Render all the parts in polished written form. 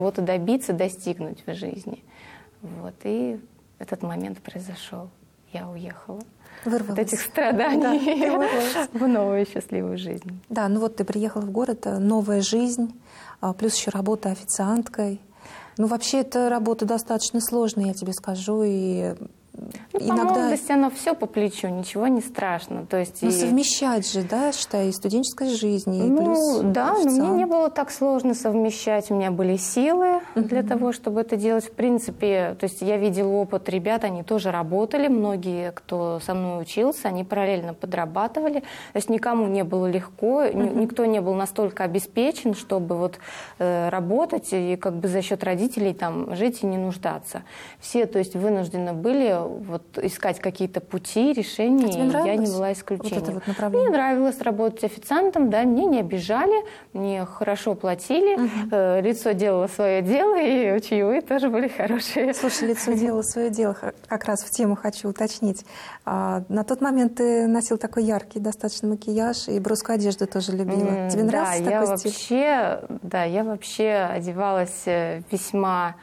чего-то добиться, достигнуть в жизни. Вот. И этот момент произошел. Я уехала Вырвалась. от этих страданий в новую счастливую жизнь. Да, ну вот ты приехала в город, новая жизнь, плюс еще работа официанткой. Ну вообще эта работа достаточно сложная, я тебе скажу, и По молодости оно все по плечу, ничего не страшно. То есть совмещать же, да, считай, и студенческая жизнь, и плюс да, официант. но мне не было так сложно совмещать. У меня были силы для того, чтобы это делать. В принципе, то есть я видела опыт ребят, они тоже работали. Многие, кто со мной учился, они параллельно подрабатывали. То есть никому не было легко, никто не был настолько обеспечен, чтобы вот работать и как бы за счет родителей там жить и не нуждаться. Все, то есть вынуждены были вот искать какие-то пути, решения, и я не была исключением. Вот это вот направление? Мне нравилось работать официантом, да, мне не обижали, мне хорошо платили, лицо делало свое дело, и чаевые тоже были хорошие. Слушай, лицо делало свое дело, как раз в тему хочу уточнить. На тот момент ты носил такой яркий достаточно макияж, и броскую одежду тоже любила. Тебе нравился такой стиль? Да, я вообще одевалась весьма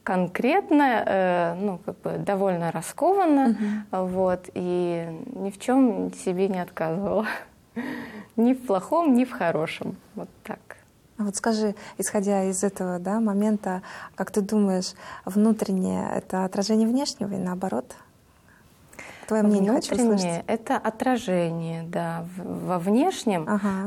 конкретно, ну, как бы довольно раскованно, вот, и ни в чем себе не отказывала. Ни в плохом, ни в хорошем. Вот так. А вот скажи, исходя из этого, да, момента, как ты думаешь, внутреннее — это отражение внешнего и наоборот? Твое мнение хочу услышать. Внутреннее — это отражение, да, во внешнем.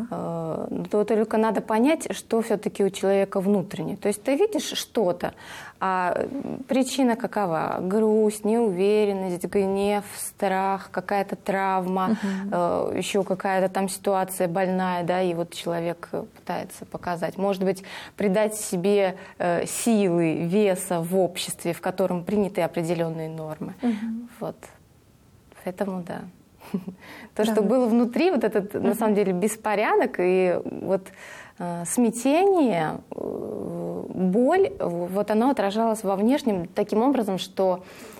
То только надо понять, что все-таки у человека внутреннее. То есть ты видишь что-то, а причина какова? Грусть, неуверенность, гнев, страх, какая-то травма, еще какая-то там ситуация больная, да, и вот человек пытается показать. Может быть, придать себе силы, веса в обществе, в котором приняты определенные нормы. Вот. Поэтому да. То, что было внутри, вот этот, на самом деле, беспорядок и вот смятение, боль, вот оно отражалось во внешнем таким образом, что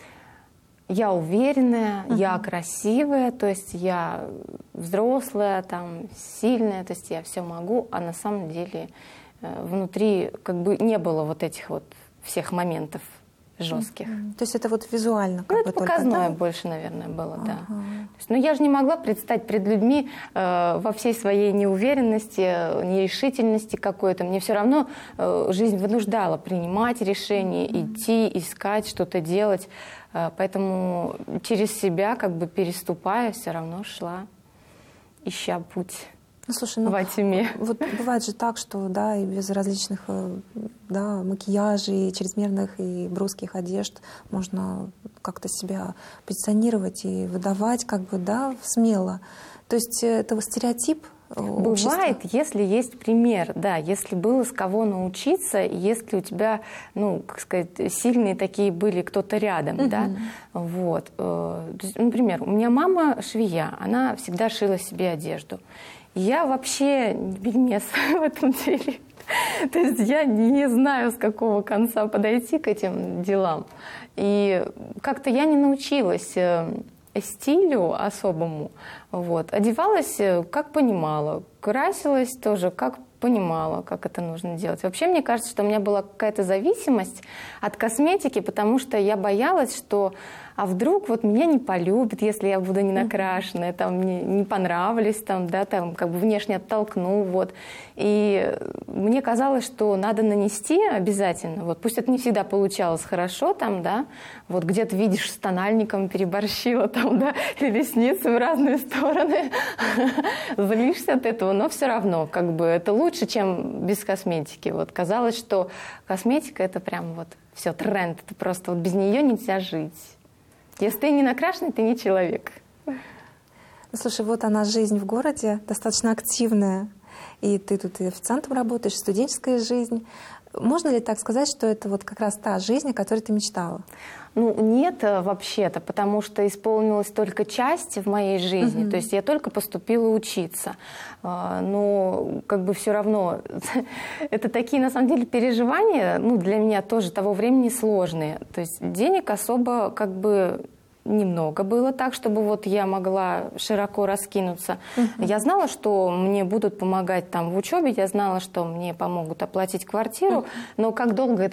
я уверенная, я красивая, то есть я взрослая, там, сильная, то есть я все могу, а на самом деле внутри как бы не было вот этих вот всех моментов жестких. То есть это вот визуально как бы это показное больше, наверное, было, да. То есть, но я же не могла предстать перед людьми во всей своей неуверенности, нерешительности какой-то. Мне все равно жизнь вынуждала принимать решения, идти, искать, что-то делать. Поэтому через себя, как бы переступая, все равно шла, ища путь. Ну, слушай, во тьме. Вот бывает же так, что да, и без различных да, макияжей, чрезмерных и броских одежд можно как-то себя позиционировать и выдавать как бы, да, смело. То есть это стереотип общества? Бывает, если есть пример, да, если было с кого научиться, если у тебя, ну, как сказать, сильные такие были кто-то рядом, да, вот. Например, у меня мама швея, она всегда шила себе одежду. Я вообще бельмес в этом деле. То есть я не знаю, с какого конца подойти к этим делам. И как-то я не научилась стилю особому. Вот. Одевалась, как понимала. Красилась тоже, как понимала, как это нужно делать. Вообще, мне кажется, что у меня была какая-то зависимость от косметики, потому что я боялась, что а вдруг вот меня не полюбят, если я буду не накрашенная, там, мне не понравлюсь, там, да, там, как бы внешне оттолкну, вот. И мне казалось, что надо нанести обязательно, вот, пусть это не всегда получалось хорошо, там, да, вот где-то видишь с тональником переборщила, там, да, или ресницы в разные стороны, злишься от этого, но все равно, как бы, это лучше, чем без косметики, вот. Казалось, что косметика — это прям вот все, тренд, это просто вот без нее нельзя жить. Если ты не накрашенный, ты не человек. Слушай, вот она, жизнь в городе, достаточно активная. И ты тут и официантом работаешь, студенческая жизнь. Можно ли так сказать, что это вот как раз та жизнь, о которой ты мечтала? Ну, нет, вообще-то, потому что исполнилась только часть в моей жизни. То есть я только поступила учиться. Но как бы все равно это такие, на самом деле, переживания, ну, для меня тоже того времени сложные. То есть денег особо как бы немного было так, чтобы вот я могла широко раскинуться. Я знала, что мне будут помогать там в учебе, я знала, что мне помогут оплатить квартиру, но как долго это